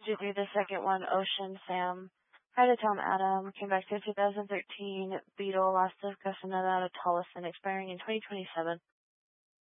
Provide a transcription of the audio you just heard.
Did you do the second one, Ocean Sam? Hi to Tom Adam. Came back to 2013. Beetle, Lost of Casanova, Tolleson, expiring in 2027.